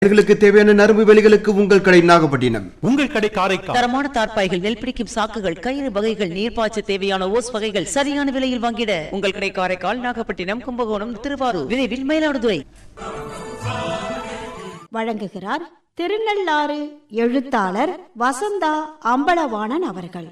களுக்கு தேவையான நரம்பு வேலிகளுக்கு உங்கள் கடை நாகப்பட்டினம். உங்கள் கடை காரைக்கால். தரமான தார்ப்பாய்கள், நெல் பிடிக்கும் சாக்குகள், கயிறு வகைகள், நீர்ப்பாய்ச்ச தேவையான ஓஸ் வகைகள் சரியான விலையில் வாங்கிட உங்கள் கடை காரைக்கால், நாகப்பட்டினம், கும்பகோணம், திருவாரூர், விரைவில் மயிலாடுதுறை. வழங்குகிறார் திருநள்ளாறு எழுத்தாளர் வசந்தா அம்பலவாணன் அவர்கள்.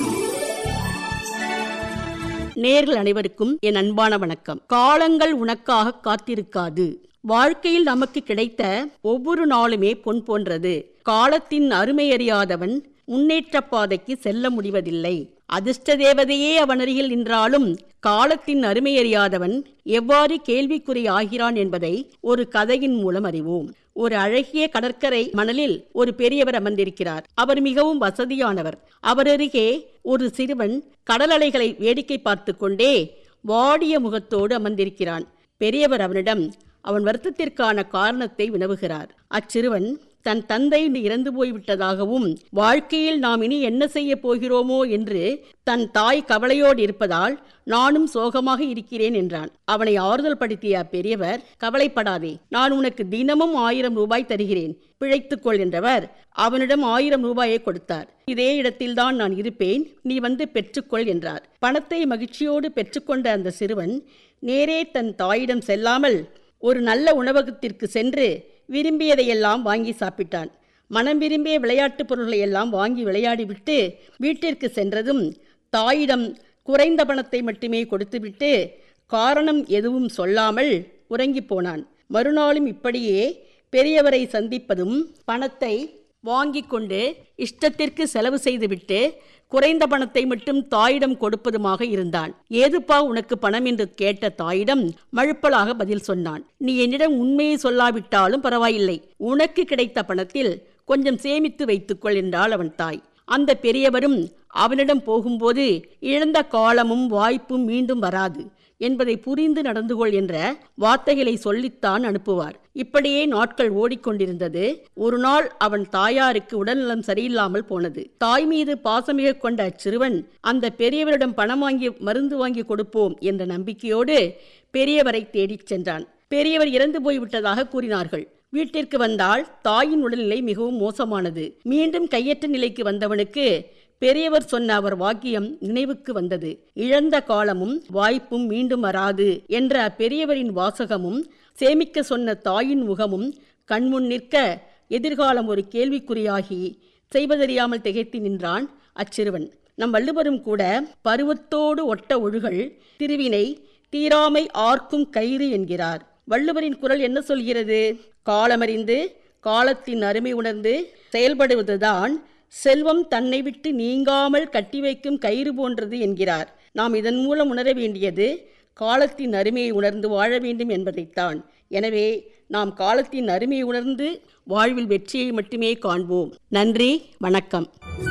நேர்கள் அனைவருக்கும் என் அன்பான வணக்கம். காலங்கள் உனக்காக காத்திருக்காது. வாழ்க்கையில் நமக்கு கிடைத்த ஒவ்வொரு நாளுமே பொன் போன்றது. காலத்தின் அருமையறியாதவன் முன்னேற்ற பாதைக்கு செல்ல முடிவதில்லை. அதிர்ஷ்ட தேவதையே அவன் அருகில் நின்றாலும் காலத்தின் அருமையறியாதவன் எவ்வாறு கேள்விக்குறி ஆகிறான் என்பதை ஒரு கதையின் மூலம் அறிவோம். ஒரு அழகிய கடற்கரை மணலில் ஒரு பெரியவர் அமர்ந்திருக்கிறார். அவர் மிகவும் வசதியானவர். அவர் அருகே ஒரு சிறுவன் கடல் அலைகளை வேடிக்கை பார்த்து கொண்டே வாடிய முகத்தோடு அமர்ந்திருக்கிறான். பெரியவர் அவனிடம் அவன் வருத்தத்திற்கான காரணத்தை வினவுகிறார். அச்சிறுவன் தன் தந்தை இறந்து போய்விட்டதாகவும் வாழ்க்கையில் நாம் இனி என்ன செய்ய போகிறோமோ என்று தன் தாய் கவலையோடு இருப்பதால் நானும் சோகமாக இருக்கிறேன் என்றான். அவனை ஆறுதல் படுத்திய பெரியவர், கவலைப்படாதே, நான் உனக்கு தினமும் 1000 ரூபாய் தருகிறேன், பிழைத்துக்கொள் என்றவர் அவனிடம் 1000 ரூபாயை கொடுத்தார். இதே இடத்தில்தான் நான் இருப்பேன், நீ வந்து பெற்றுக்கொள் என்றார். பணத்தை மகிழ்ச்சியோடு பெற்றுக்கொண்ட அந்த சிறுவன் நேரே தன் தாயிடம் செல்லாமல் ஒரு நல்ல உணவகத்திற்கு சென்று விரும்பியதையெல்லாம் வாங்கி சாப்பிட்டான். மனம் விரும்பிய விளையாட்டுப் பொருள்களை எல்லாம் வாங்கி விளையாடிவிட்டு வீட்டிற்கு சென்றதும் தாயிடம் குறைந்த பணத்தை மட்டுமே கொடுத்துவிட்டு காரணம் எதுவும் சொல்லாமல் உறங்கி போனான். மறுநாளும் இப்படியே பெரியவரை சந்திப்பதும் பணத்தை வாங்கி கொண்டு இஷ்டத்திற்கு செலவு செய்துவிட்டு குறைந்த பணத்தை மட்டும் தாயிடம் கொடுப்பதுமாக இருந்தான். ஏதுப்பா உனக்கு பணம் என்று கேட்ட தாயிடம் மழுப்பலாக பதில் சொன்னான். நீ என்னிடம் உண்மையை சொல்லாவிட்டாலும் பரவாயில்லை, உனக்கு கிடைத்த பணத்தில் கொஞ்சம் சேமித்து வைத்துக்கொள் என்றாள் அவன் தாய். அந்த பெரியவரும் அவனிடம் போகும்போது இழந்த காலமும் வாய்ப்பும் மீண்டும் வராது என்பதை புரிந்து நடந்து கொள் என்ற வார்த்தைகளை சொல்லித்தான் அனுப்புவார். இப்படியே நாட்கள் ஓடிக்கொண்டிருந்தது. ஒரு நாள் அவன் தாயாருக்கு உடல்நலம் சரியில்லாமல் போனது. தாய் மீது பாசமிக கொண்ட அச்சிறுவன் அந்த பெரியவரிடம் பணம் வாங்கி மருந்து வாங்கி கொடுப்போம் என்ற நம்பிக்கையோடு பெரியவரை தேடிச் சென்றான். பெரியவர் இறந்து போய்விட்டதாக கூறினார்கள். வீட்டிற்கு வந்தால் தாயின் உடல்நிலை மிகவும் மோசமானது. மீண்டும் கையற்ற நிலைக்கு வந்தவனுக்கு பெரியவர் சொன்ன அவர் வாக்கியம் நினைவுக்கு வந்தது. இழந்த காலமும் வாய்ப்பும் மீண்டும் வராது என்ற பெரியவரின் வாசகமும் சேமிக்க சொன்ன தாயின் முகமும் கண்முன் நிற்க எதிர்காலம் ஒரு கேள்விக்குறியாகி செய்வதறியாமல் திகைத்து நின்றான் அச்சிறுவன். நம் வள்ளுவரும் கூட பருவத்தோடு ஒட்ட ஒழுகல் திருவினை தீராமை ஆர்க்கும் கயிறு என்கிறார். வள்ளுவரின் குரல் என்ன சொல்கிறது? காலமறிந்து காலத்தின் அருமை உணர்ந்து செயல்படுவதுதான் செல்வம் தன்னை விட்டு நீங்காமல் கட்டி வைக்கும் கயிறு போன்றது என்கிறார். நாம் இதன் மூலம் உணர வேண்டியது காலத்தின் அருமையை உணர்ந்து வாழ வேண்டும் என்பதைத்தான். எனவே நாம் காலத்தின் அருமையை உணர்ந்து வாழ்வில் வெற்றியை மட்டுமே காண்போம். நன்றி, வணக்கம்.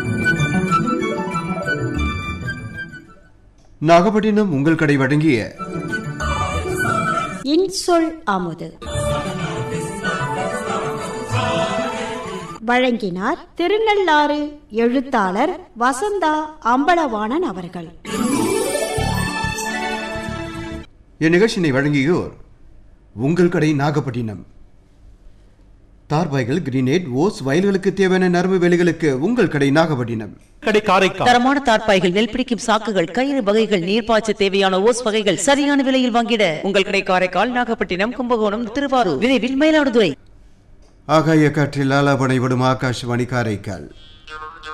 நாகப்பட்டினம் உங்கள் கடை வழங்கிய இன்சொல் அமுது வழங்கினார் திருநள்ளாறு எழுத்தாளர் வசந்தா அம்பலவாணன் அவர்கள். இந்நிகழ்ச்சியினை வழங்கியோர் உங்கள் கடை நாகப்பட்டினம். தார்பாய்கள், கிரீனேட், ஓஸ், வயல்களுக்கு தேவையான நரம்பு வேலிகளுக்கு உங்கள் கடை நாகப்பட்டினம். கடை காரைக்கால். தரமான தார்ப்பாய்கள், நெல் பிடிக்கும் சாக்குகள், கயிறு வகைகள், நீர்ப்பாய்ச்ச தேவையான ஓஸ் வகைகள் சரியான விலையில் வாங்கிட உங்கள் கடை காரைக்கால், நாகப்பட்டினம், கும்பகோணம், திருவாரூர், விரைவில் மயிலாடுதுறை. ஆகாய காற்றில் ஆலாபனை விடும் ஆகாஷ்வாணி காரைக்கால்.